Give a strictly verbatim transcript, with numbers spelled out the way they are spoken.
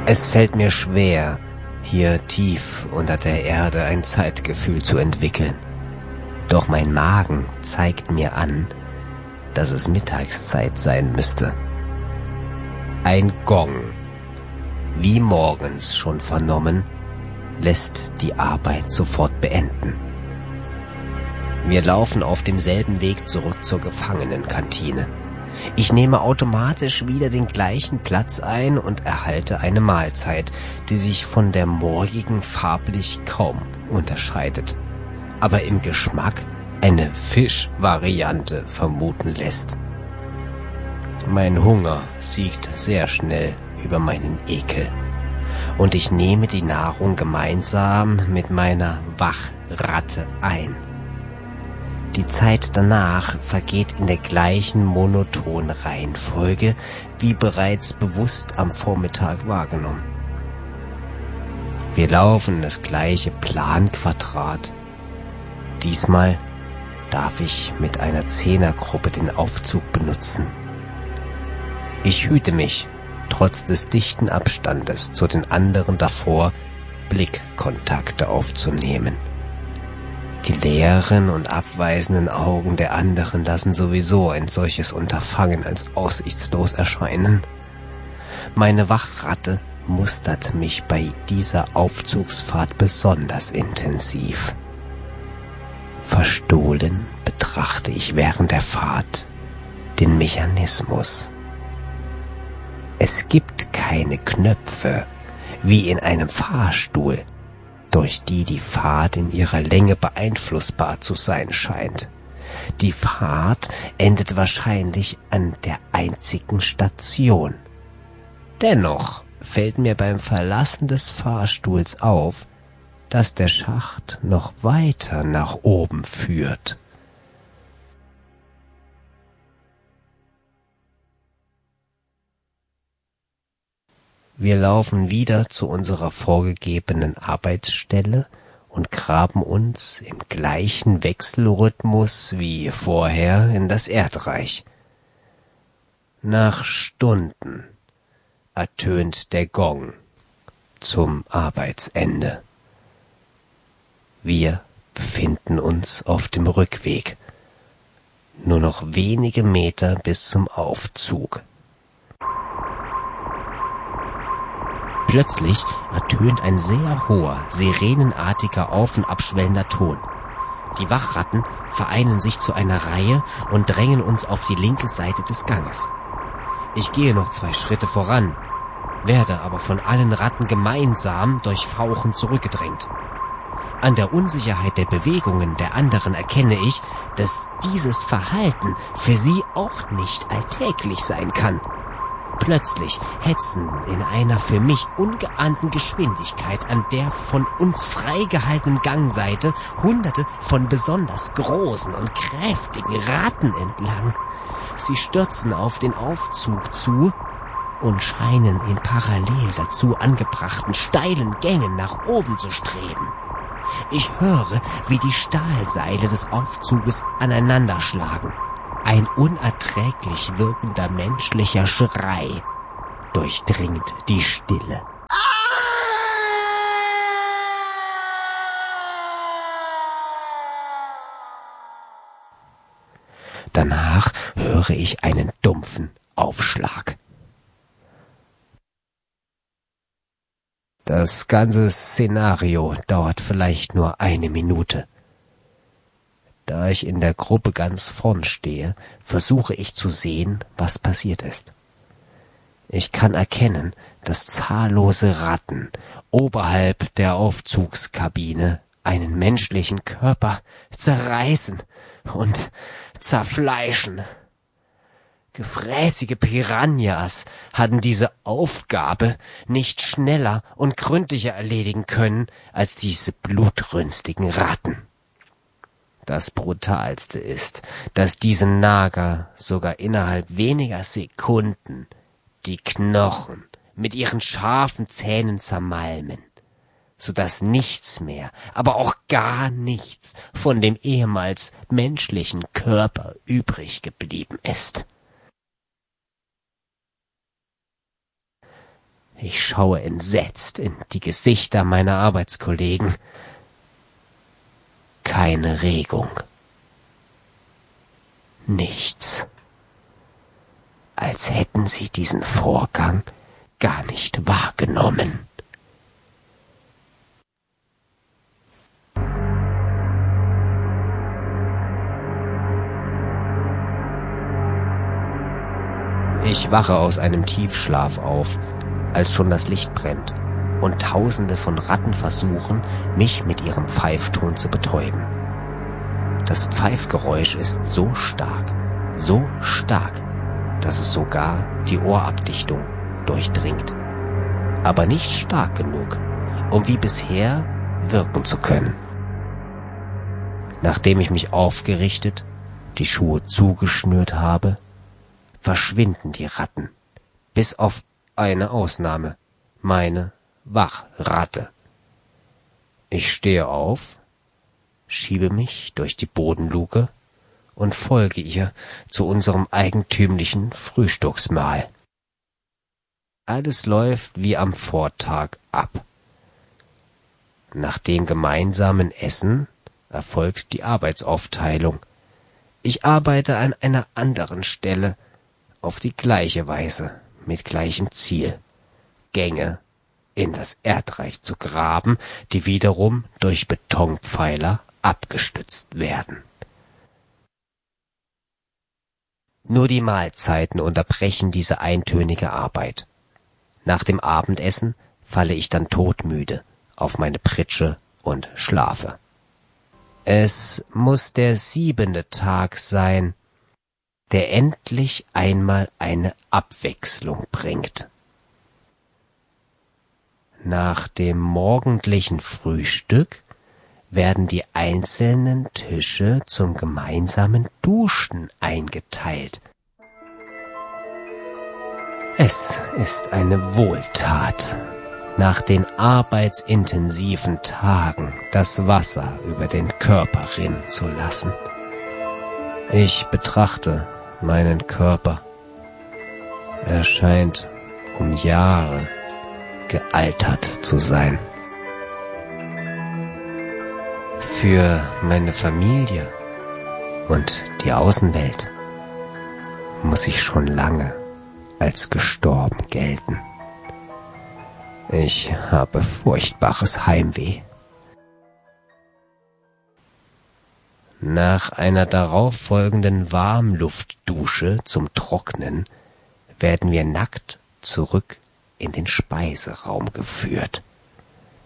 Es fällt mir schwer, hier tief unter der Erde ein Zeitgefühl zu entwickeln. Doch mein Magen zeigt mir an, dass es Mittagszeit sein müsste. Ein Gong, wie morgens schon vernommen, lässt die Arbeit sofort beenden. Wir laufen auf demselben Weg zurück zur Gefangenenkantine. Ich nehme automatisch wieder den gleichen Platz ein und erhalte eine Mahlzeit, die sich von der morgigen farblich kaum unterscheidet, aber im Geschmack eine Fischvariante vermuten lässt. Mein Hunger siegt sehr schnell über meinen Ekel und ich nehme die Nahrung gemeinsam mit meiner Wachratte ein. Die Zeit danach vergeht in der gleichen monotonen Reihenfolge wie bereits bewusst am Vormittag wahrgenommen. Wir laufen das gleiche Planquadrat. Diesmal darf ich mit einer Zehnergruppe den Aufzug benutzen. Ich hüte mich, trotz des dichten Abstandes zu den anderen davor, Blickkontakte aufzunehmen. Die leeren und abweisenden Augen der anderen lassen sowieso ein solches Unterfangen als aussichtslos erscheinen. Meine Wachratte mustert mich bei dieser Aufzugsfahrt besonders intensiv. Verstohlen betrachte ich während der Fahrt den Mechanismus. Es gibt keine Knöpfe, wie in einem Fahrstuhl, durch die die Fahrt in ihrer Länge beeinflussbar zu sein scheint. Die Fahrt endet wahrscheinlich an der einzigen Station. Dennoch fällt mir beim Verlassen des Fahrstuhls auf, dass der Schacht noch weiter nach oben führt. Wir laufen wieder zu unserer vorgegebenen Arbeitsstelle und graben uns im gleichen Wechselrhythmus wie vorher in das Erdreich. Nach Stunden ertönt der Gong zum Arbeitsende. Wir befinden uns auf dem Rückweg. Nur noch wenige Meter bis zum Aufzug. Plötzlich ertönt ein sehr hoher, sirenenartiger, auf- und abschwellender Ton. Die Wachratten vereinen sich zu einer Reihe und drängen uns auf die linke Seite des Ganges. Ich gehe noch zwei Schritte voran, werde aber von allen Ratten gemeinsam durch Fauchen zurückgedrängt. An der Unsicherheit der Bewegungen der anderen erkenne ich, dass dieses Verhalten für sie auch nicht alltäglich sein kann. Plötzlich hetzen in einer für mich ungeahnten Geschwindigkeit an der von uns freigehaltenen Gangseite Hunderte von besonders großen und kräftigen Ratten entlang. Sie stürzen auf den Aufzug zu und scheinen in parallel dazu angebrachten steilen Gängen nach oben zu streben. Ich höre, wie die Stahlseile des Aufzuges aneinanderschlagen. Ein unerträglich wirkender menschlicher Schrei durchdringt die Stille. Danach höre ich einen dumpfen Aufschlag. Das ganze Szenario dauert vielleicht nur eine Minute. Da ich in der Gruppe ganz vorn stehe, versuche ich zu sehen, was passiert ist. Ich kann erkennen, dass zahllose Ratten oberhalb der Aufzugskabine einen menschlichen Körper zerreißen und zerfleischen. Gefräßige Piranhas hatten diese Aufgabe nicht schneller und gründlicher erledigen können als diese blutrünstigen Ratten. Das Brutalste ist, dass diese Nager sogar innerhalb weniger Sekunden die Knochen mit ihren scharfen Zähnen zermalmen, so dass nichts mehr, aber auch gar nichts von dem ehemals menschlichen Körper übrig geblieben ist. Ich schaue entsetzt in die Gesichter meiner Arbeitskollegen. Keine Regung. Nichts. Als hätten sie diesen Vorgang gar nicht wahrgenommen. Ich wache aus einem Tiefschlaf auf, als schon das Licht brennt und Tausende von Ratten versuchen, mich mit ihrem Pfeifton zu betäuben. Das Pfeifgeräusch ist so stark, so stark, dass es sogar die Ohrabdichtung durchdringt. Aber nicht stark genug, um wie bisher wirken zu können. Nachdem ich mich aufgerichtet, die Schuhe zugeschnürt habe, verschwinden die Ratten, bis auf eine Ausnahme, meine Wachratte. Ich stehe auf, schiebe mich durch die Bodenluke und folge ihr zu unserem eigentümlichen Frühstücksmahl. Alles läuft wie am Vortag ab. Nach dem gemeinsamen Essen erfolgt die Arbeitsaufteilung. Ich arbeite an einer anderen Stelle, auf die gleiche Weise, mit gleichem Ziel, Gänge in das Erdreich zu graben, die wiederum durch Betonpfeiler abgestützt werden. Nur die Mahlzeiten unterbrechen diese eintönige Arbeit. Nach dem Abendessen falle ich dann todmüde auf meine Pritsche und schlafe. Es muss der siebente Tag sein, der endlich einmal eine Abwechslung bringt. Nach dem morgendlichen Frühstück werden die einzelnen Tische zum gemeinsamen Duschen eingeteilt. Es ist eine Wohltat, nach den arbeitsintensiven Tagen das Wasser über den Körper rinnen zu lassen. Ich betrachte meinen Körper. Er scheint um Jahre gealtert zu sein. Für meine Familie und die Außenwelt muss ich schon lange als gestorben gelten. Ich habe furchtbares Heimweh. Nach einer darauffolgenden Warmluftdusche zum Trocknen werden wir nackt zurück in den Speiseraum geführt.